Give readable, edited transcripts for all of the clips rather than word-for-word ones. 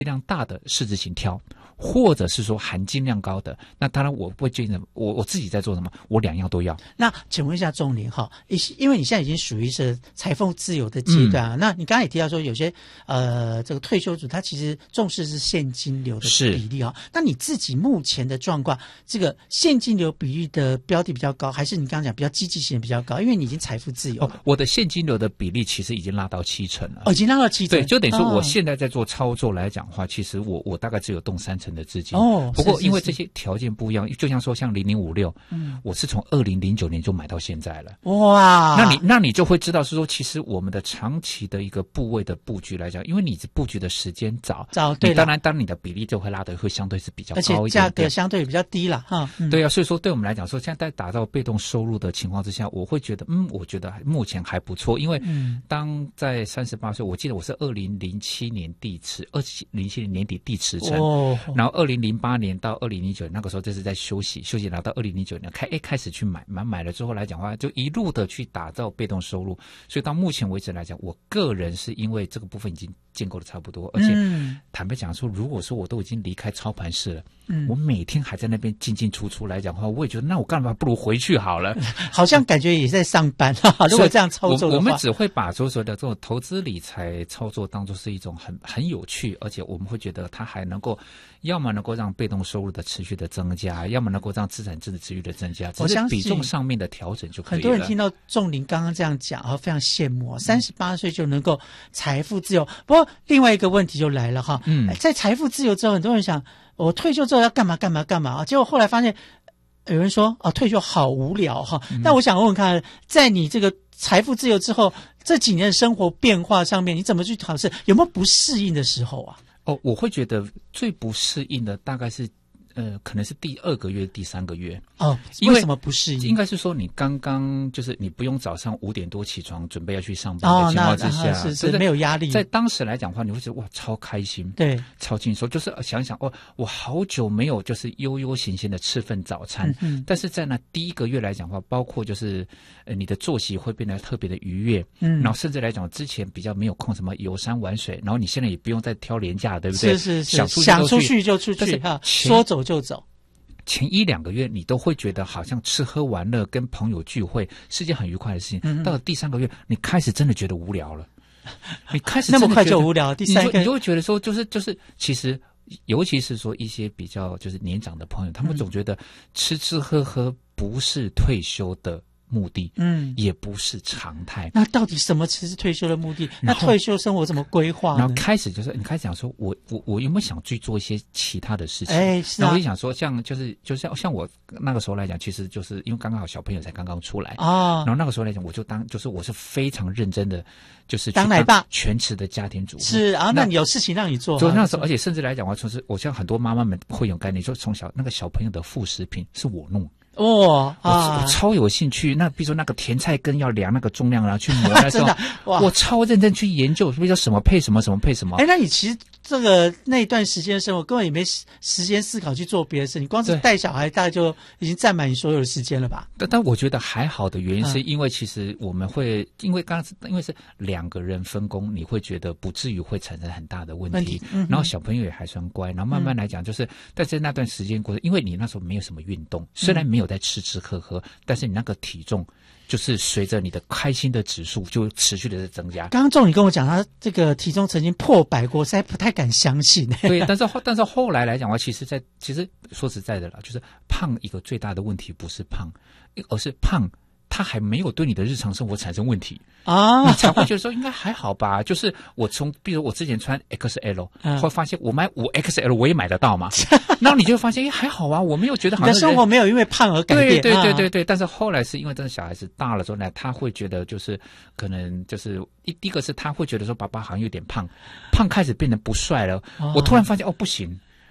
量大的柿子型挑，或者是说含金量高的，那当然我不会建议我自己在做什么，我两样都要。 那请问一下仲林哈，因为你现在已经属于是财富自由的阶段啊，那你刚才也提到说有些这个退休族他其实重视是现金流的比例哈，那你自己目前的状况，这个现金流比例的标的比较高，还是你刚刚讲比较积极性比较高？因为你已经财富自由了。 我的现金流的比例其实已经拉到70%了。 已经拉到70%。 对，就等于说我现在在做操作来讲的话，其实我大概只有动30%的资金。不过因为这些条件不一样，就像说像0056，我是从2009年就买到现在了。 哇， 那你就会知道是说，其实我们的长期的一个部位的布局来讲，因为你布局的时间早，对，当你的比例就会拉得会相对是比较高一点点， 而且价格相对比较低了哈。 对啊，所以说对我们来讲说，现在在打造被动收入的情况之下，我会觉得我觉得目前还不错，因为当在38岁，我记得我是2007年2007年年底地持成，然后2008年到2009年那个时候这是在休息，然后到2009年开始去买了之后来讲的话，就一路的去打造被动收入，所以到目前为止来讲，我个人是因为这个部分已经建构的差不多，而且坦白讲说，如果说我都已经离开操盘室了，我每天还在那边进出来讲的话，我也觉得那我干嘛不如回去好了， 好像感觉也在上班哈。如果这样操作的话， 我们只会把所有的这种投资理财操作当作是一种很有趣，而且我们会觉得它还能够要么能够让被动收入的持续的增加，要么能够让资产值的持续的增加，只是比重上面的调整就可以了。 很多人听到仲林刚刚这样讲非常羡慕38岁就能够财富自由。不过另外一个问题就来了哈，在财富自由之后，很多人想我退休之后要干嘛结果后来发现有人说退休好无聊哈。那我想问问看，在你这个财富自由之后这几年的生活变化上面，你怎么去调试？有没有不适应的时候啊？ 我会觉得最不适应的大概是可能是第2个月、第3个月。 为什么不适应？ 应该是说你刚刚就是你不用早上5点多起床准备要去上班的情况之下， 是没有压力。 在当时来讲的话，你会觉得哇超开心， 对， 超轻松。就是想想我好久没有就是悠闲的吃份早餐。但是在那第1个月来讲的话，包括就是你的作息会变得特别的愉悦，然后甚至来讲之前比较没有空什么游山玩水，然后你现在也不用再挑廉价，对不对？ 是想出去就出去哈，说走就走。 前1-2个月你都会觉得好像吃喝玩乐跟朋友聚会是件很愉快的事情，到了第3个月你开始真的觉得无聊了，你开始那么快就无聊，第3个你就会觉得说就是其实尤其是说一些比较就是年长的朋友，他们总觉得吃喝不是退休的目的，也不是常态。 那到底什么才是退休的目的？那退休生活怎么规划呢？ 然后开始就是你开始讲说，我有没有想去做一些其他的事情？ 是啊。 然后我就想说，像我那个时候来讲，其实就是因为刚刚好小朋友才刚刚出来然后那个时候来讲，我是非常认真的，就是当奶爸， 全职的家庭主妇。 是啊，那你有事情让你做。 就那时候，而且甚至来讲，我像很多妈妈们会有概念，说从小那个小朋友的副食品是我弄。我超有兴趣。那比如说那个甜菜根要量那个重量，然后去磨那时候我超认真去研究，比如说什么配什么配什么。 那你其实那一段时间的生活根本也没时间思考去做别的事，你光是带小孩大概就已经占满你所有的时间了吧？ 但我觉得还好的原因是因为其实我们会因为是2个人分工，你会觉得不至于会产生很大的问题。然后小朋友也还算乖，然后慢慢来讲就是但是那段时间过程，因为你那时候没有什么运动，虽然没有在吃喝，但是你那个体重就是随着你的开心的指数就持续的在增加。 刚刚仲林跟我讲他这个体重曾经破100过，实在不太敢相信。 对，但是后来来讲的话，其实说实在的啦，就是胖一个最大的问题不是胖，而是胖它还没有对你的日常生活产生问题你才会觉得说应该还好吧。就是比如我之前穿 XL，会发现我买5XL 我也买得到嘛，然后你就会发现还好啊，我没有觉得好像你的生活没有因为胖而改变。 对。但是后来是因为真的小孩子大了之后呢，他会觉得就是可能就是第一个是他会觉得说爸爸好像有点胖开始变得不帅了。我突然发现不行，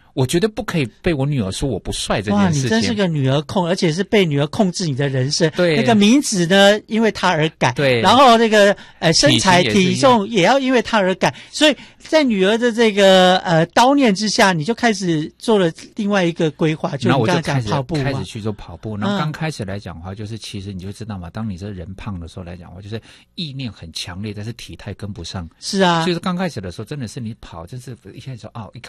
我绝对不可以被我女儿说我不帅这件事情。 哇，你真是个女儿控，而且是被女儿控制你的人生。 对， 那个名字呢，因为她而改。 对， 然后那个身材体重也要因为她而改。所以在女儿的这个叨念之下，你就开始做了另外一个规划，就你刚才讲跑步嘛， 开始去做跑步。然后刚开始来讲的话，就是其实你就知道嘛，当你这人胖的时候来讲的话，就是意念很强烈，但是体态跟不上。 是啊， 就是刚开始的时候，真的是你跑，就是一开始说